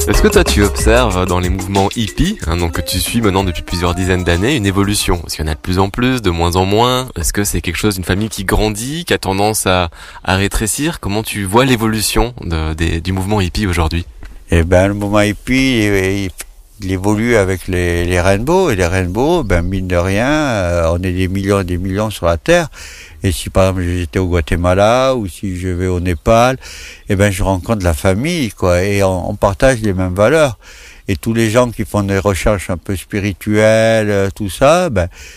Est-ce que toi tu observes dans les mouvements hippies, donc que tu suis maintenant depuis plusieurs dizaines d'années, une évolution? Est-ce qu'il y en a de plus en plus, de moins en moins? Est-ce que c'est quelque chose d'une famille qui grandit, qui a tendance à rétrécir? Comment tu vois l'évolution du mouvement hippie aujourd'hui? Eh ben, le mouvement hippie, il évolue avec les rainbows, et les rainbows, mine de rien, on est des millions et des millions sur la Terre. Et si par exemple j'étais au Guatemala ou si je vais au Népal, je rencontre la famille, quoi, et on partage les mêmes valeurs. Et tous les gens qui font des recherches un peu spirituelles, tout ça,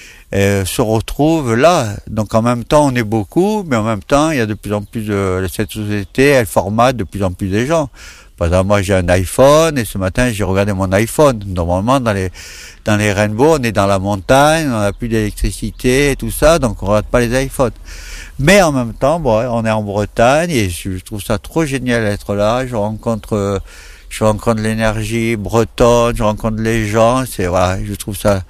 se retrouvent là. Donc en même temps on est beaucoup, mais en même temps il y a de plus en plus cette société, elle formate de plus en plus de gens. Par exemple, moi j'ai un iPhone et ce matin j'ai regardé mon iPhone. Normalement dans les rainbows, on est dans la montagne, on n'a plus d'électricité et tout ça, donc on regarde pas les iPhones. Mais en même temps, on est en Bretagne et je trouve ça trop génial d'être là. Je rencontre l'énergie bretonne, je rencontre les gens, je trouve ça.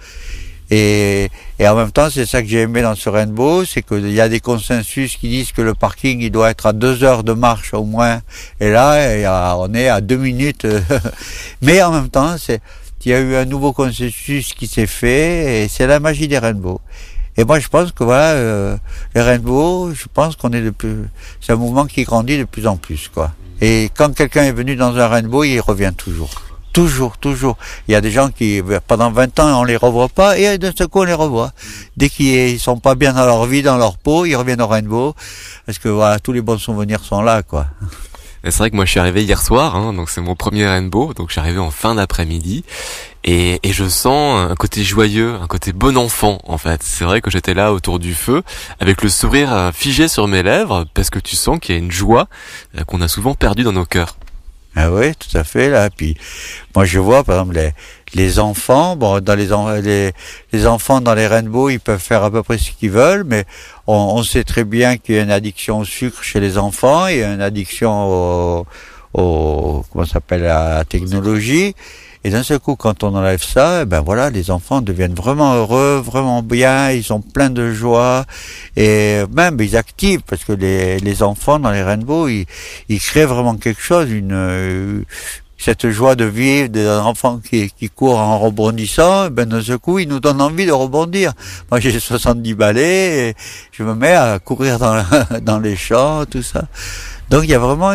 Et en même temps, c'est ça que j'ai aimé dans ce rainbow, c'est qu'il y a des consensus qui disent que le parking, il doit être à 2 heures de marche au moins. Et là, on est à 2 minutes. Mais en même temps, il y a eu un nouveau consensus qui s'est fait, et c'est la magie des rainbows. Et moi, je pense que les rainbows, je pense c'est un mouvement qui grandit de plus en plus, quoi. Et quand quelqu'un est venu dans un rainbow, il revient toujours. Toujours. Il y a des gens qui, pendant 20 ans, on les revoit pas, et d'un seul coup, on les revoit. Dès qu'ils sont pas bien dans leur vie, dans leur peau, ils reviennent au rainbow. Parce que tous les bons souvenirs sont là, quoi. Et c'est vrai que moi je suis arrivé hier soir, donc c'est mon premier rainbow, donc je suis arrivé en fin d'après-midi. Et je sens un côté joyeux, un côté bon enfant, en fait. C'est vrai que j'étais là autour du feu, avec le sourire figé sur mes lèvres, parce que tu sens qu'il y a une joie qu'on a souvent perdue dans nos cœurs. Ah oui, tout à fait, là. Puis, moi, je vois, par exemple, les enfants, dans les enfants dans les rainbows, ils peuvent faire à peu près ce qu'ils veulent, mais on sait très bien qu'il y a une addiction au sucre chez les enfants, il y a une addiction à la technologie. Et d'un seul coup, quand on enlève ça, les enfants deviennent vraiment heureux, vraiment bien, ils sont pleins de joie, et même ils activent, parce que les enfants dans les rainbows, ils créent vraiment quelque chose, cette joie de vivre, des enfants qui courent en rebondissant, d'un seul coup, ils nous donnent envie de rebondir. Moi, j'ai 70 balais, et je me mets à courir dans les champs, tout ça. Donc, il y a vraiment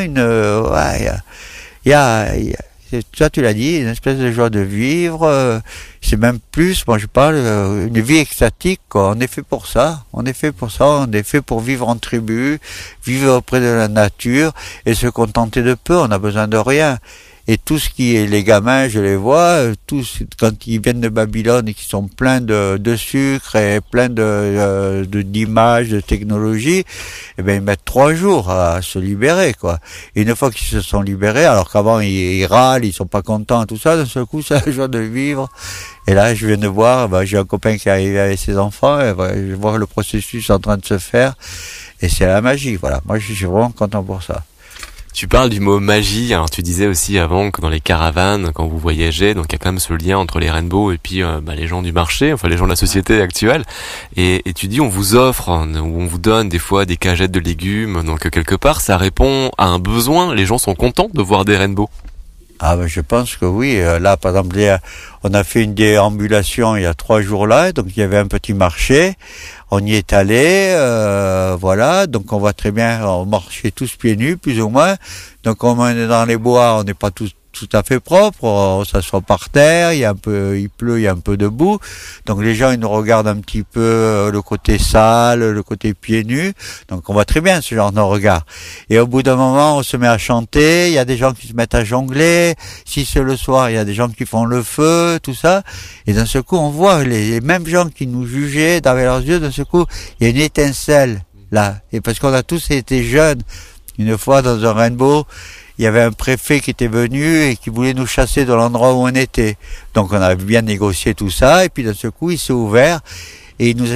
toi, tu l'as dit, une espèce de joie de vivre. C'est même plus, moi je parle, une vie extatique, quoi. On est fait pour ça. On est fait pour vivre en tribu, vivre auprès de la nature et se contenter de peu. On n'a besoin de rien. Et tout ce qui est les gamins, je les vois, tous quand ils viennent de Babylone et qui sont pleins de sucre et pleins d'images, de technologie, ils mettent 3 jours à se libérer, quoi. Et une fois qu'ils se sont libérés, alors qu'avant ils râlent, ils sont pas contents, tout ça, d'un seul coup, c'est la joie de vivre. Et là, je viens de voir, j'ai un copain qui est arrivé avec ses enfants, et je vois le processus en train de se faire, et c'est la magie, voilà. Moi, je suis vraiment content pour ça. Tu parles du mot magie, alors tu disais aussi avant que dans les caravanes, quand vous voyagez, donc il y a quand même ce lien entre les rainbows et puis les gens du marché, enfin les gens de la société actuelle, et tu dis on vous offre, ou on vous donne des fois des cagettes de légumes, donc quelque part ça répond à un besoin, les gens sont contents de voir des rainbows. Je pense que oui. Là, par exemple, on a fait une déambulation il y a 3 jours là, donc il y avait un petit marché. On y est allé, donc on voit très bien, on marchait tous pieds nus, plus ou moins. Donc on est dans les bois, on n'est pas tout à fait propre, on s'assoit par terre, il pleut, il y a un peu de boue. Donc les gens, ils nous regardent un petit peu le côté sale, le côté pieds nus. Donc on voit très bien ce genre de regard. Et au bout d'un moment, on se met à chanter, il y a des gens qui se mettent à jongler. Si c'est le soir, il y a des gens qui font le feu, tout ça. Et d'un seul coup, on voit les mêmes gens qui nous jugeaient dans leurs yeux, d'un seul coup, il y a une étincelle là. Et parce qu'on a tous été jeunes, une fois dans un rainbow, il y avait un préfet qui était venu et qui voulait nous chasser de l'endroit où on était. Donc on a bien négocié tout ça, et puis d'un seul coup, il s'est ouvert et il nous a